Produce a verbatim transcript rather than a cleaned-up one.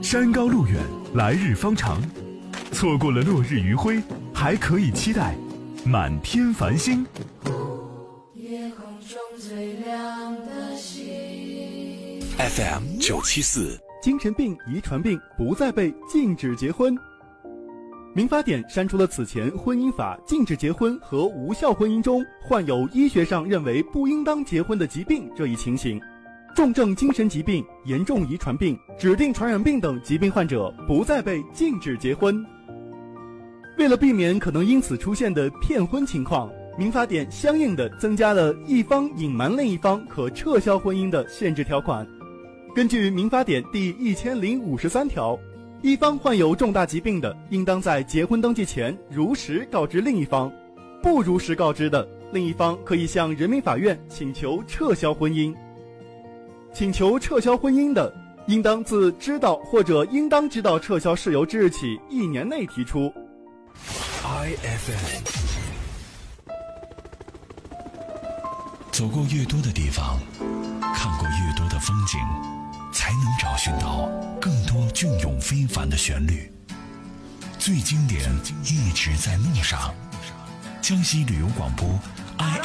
山高路远，来日方长，错过了落日余晖，还可以期待满天繁星。 夜空中最亮的星。 F M 九七四， 精神病遗传病不再被禁止结婚。民法典删除了此前婚姻法禁止结婚和无效婚姻中患有医学上认为不应当结婚的疾病这一情形。重症精神疾病、严重遗传病、指定传染病等疾病患者不再被禁止结婚。为了避免可能因此出现的骗婚情况，民法典相应的增加了一方隐瞒另一方可撤销婚姻的限制条款。根据民法典第一千零五十三条，一方患有重大疾病的，应当在结婚登记前如实告知另一方；不如实告知的，另一方可以向人民法院请求撤销婚姻。请求撤销婚姻的，应当自知道或者应当知道撤销事由之日起一年内提出。 I F M。 走过越多的地方，看过越多的风景，才能找寻到更多隽永非凡的旋律。最经典一直在路上。江西旅游广播